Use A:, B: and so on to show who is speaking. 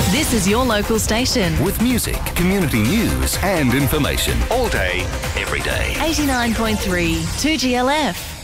A: This is your local station.
B: With music, community news and information. All day, every day.
A: 89.3 2GLF.